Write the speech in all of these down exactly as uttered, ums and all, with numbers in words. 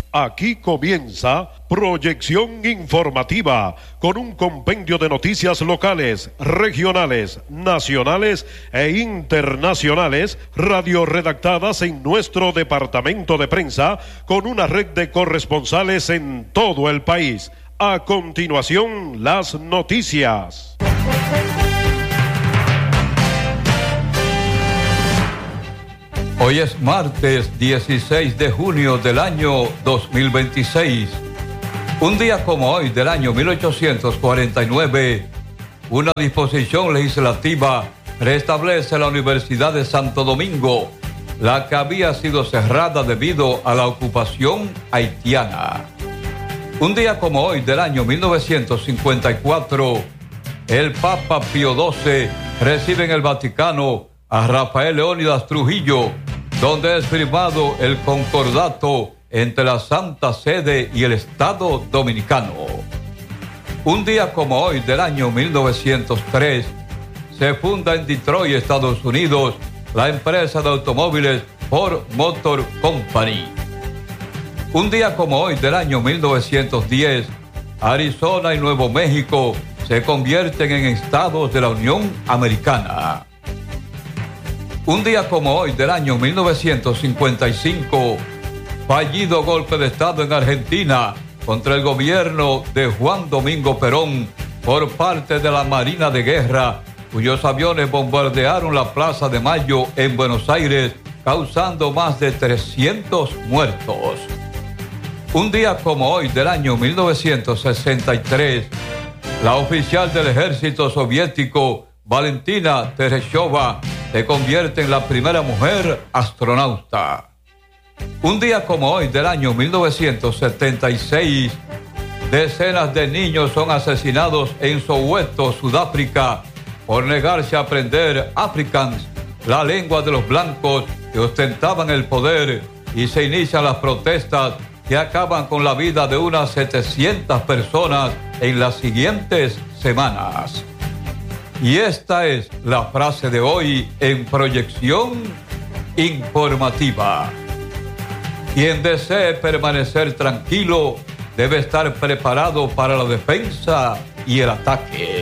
Aquí comienza Proyección Informativa, con un compendio de noticias locales, regionales, nacionales e internacionales, radioredactadas en nuestro departamento de prensa, con una red de corresponsales en todo el país. A continuación, las noticias. Hoy es martes dieciséis de junio del año dos mil veintiséis. Un día como hoy del año mil ochocientos cuarenta y nueve, una disposición legislativa restablece la Universidad de Santo Domingo, la que había sido cerrada debido a la ocupación haitiana. Un día como hoy del año mil novecientos cincuenta y cuatro, el Papa Pío doce recibe en el Vaticano a Rafael Leónidas Trujillo, donde es firmado el concordato entre la Santa Sede y el Estado Dominicano. Un día como hoy del año mil novecientos tres, se funda en Detroit, Estados Unidos, la empresa de automóviles Ford Motor Company. Un día como hoy del año mil novecientos diez, Arizona y Nuevo México se convierten en estados de la Unión Americana. Un día como hoy del año mil novecientos cincuenta y cinco, fallido golpe de Estado en Argentina contra el gobierno de Juan Domingo Perón por parte de la Marina de Guerra, cuyos aviones bombardearon la Plaza de Mayo en Buenos Aires, causando más de trescientos muertos. Un día como hoy del año mil novecientos sesenta y tres, la oficial del ejército soviético, Valentina Tereshova, se convierte en la primera mujer astronauta. Un día como hoy del año mil novecientos setenta y seis, decenas de niños son asesinados en Soweto, Sudáfrica, por negarse a aprender Afrikaans, la lengua de los blancos que ostentaban el poder, y se inician las protestas que acaban con la vida de unas setecientas personas en las siguientes semanas. Y esta es la frase de hoy en Proyección Informativa. Quien desee permanecer tranquilo debe estar preparado para la defensa y el ataque.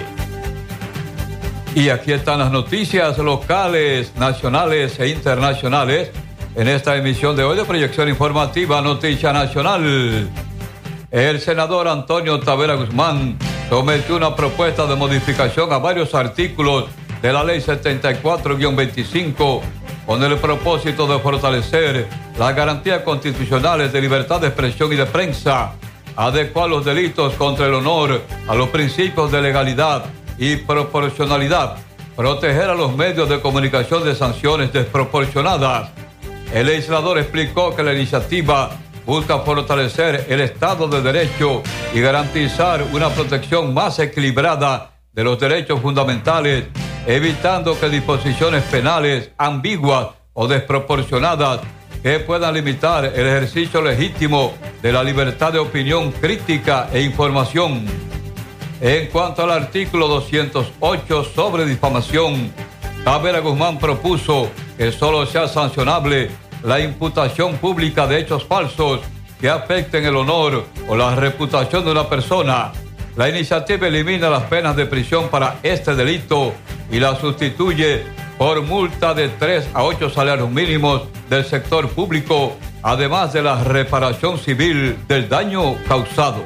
Y aquí están las noticias locales, nacionales e internacionales en esta emisión de hoy de Proyección Informativa Noticia Nacional. El senador Antonio Tavera Guzmán sometió una propuesta de modificación a varios artículos de la Ley setenta y cuatro guión veinticinco con el propósito de fortalecer las garantías constitucionales de libertad de expresión y de prensa, adecuar los delitos contra el honor a los principios de legalidad y proporcionalidad, proteger a los medios de comunicación de sanciones desproporcionadas. El legislador explicó que la iniciativa busca fortalecer el Estado de Derecho y garantizar una protección más equilibrada de los derechos fundamentales, evitando que disposiciones penales ambiguas o desproporcionadas que puedan limitar el ejercicio legítimo de la libertad de opinión crítica e información. En cuanto al artículo doscientos ocho sobre difamación, Tavera Guzmán propuso que solo sea sancionable la imputación pública de hechos falsos que afecten el honor o la reputación de una persona. La iniciativa elimina las penas de prisión para este delito y la sustituye por multa de tres a ocho salarios mínimos del sector público, además de la reparación civil del daño causado.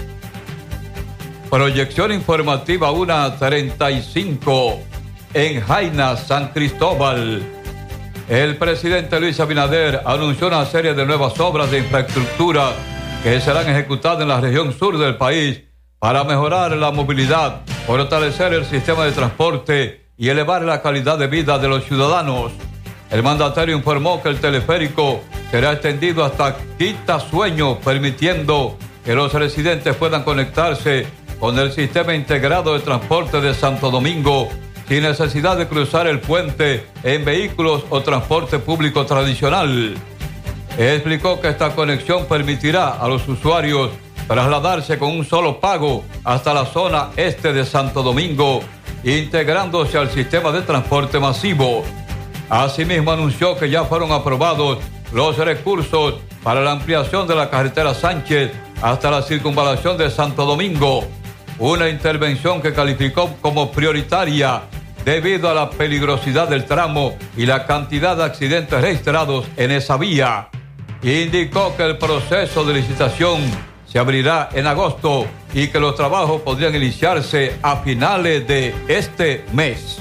Proyección informativa una treinta y cinco en Jaina, San Cristóbal. El presidente Luis Abinader anunció una serie de nuevas obras de infraestructura que serán ejecutadas en la región sur del país para mejorar la movilidad, fortalecer el sistema de transporte y elevar la calidad de vida de los ciudadanos. El mandatario informó que el teleférico será extendido hasta Quitasueño, permitiendo que los residentes puedan conectarse con el sistema integrado de transporte de Santo Domingo sin necesidad de cruzar el puente en vehículos o transporte público tradicional. Explicó que esta conexión permitirá a los usuarios trasladarse con un solo pago hasta la zona este de Santo Domingo, integrándose al sistema de transporte masivo. Asimismo, anunció que ya fueron aprobados los recursos para la ampliación de la carretera Sánchez hasta la circunvalación de Santo Domingo. Una intervención que calificó como prioritaria debido a la peligrosidad del tramo y la cantidad de accidentes registrados en esa vía. Indicó que el proceso de licitación se abrirá en agosto y que los trabajos podrían iniciarse a finales de este mes.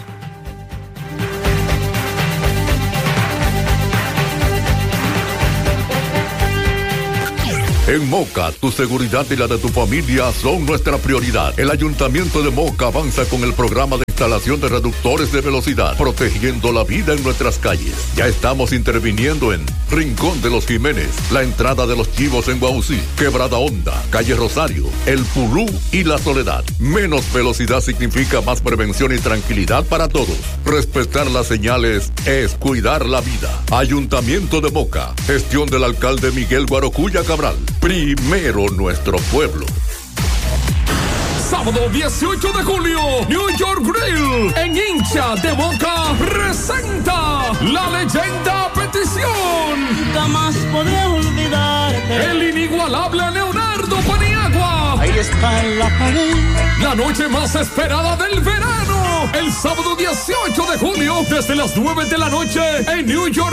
En Moca, tu seguridad y la de tu familia son nuestra prioridad. El Ayuntamiento de Moca avanza con el programa de instalación de reductores de velocidad, protegiendo la vida en nuestras calles. Ya estamos interviniendo en Rincón de los Jiménez, la entrada de los Chivos en Guaucí, Quebrada Honda, Calle Rosario, El Pulú y La Soledad. Menos velocidad significa más prevención y tranquilidad para todos. Respetar las señales es cuidar la vida. Ayuntamiento de Moca, gestión del alcalde Miguel Guarocuya Cabral. Primero nuestro pueblo. Sábado dieciocho de julio, New York Grill, en Hincha de Moca, presenta La Leyenda Petición. Nunca más podré olvidarte. El inigualable Leonardo Paniagua. Ahí está en la pared. La noche más esperada del verano. El sábado dieciocho de julio, desde las nueve de la noche, en New York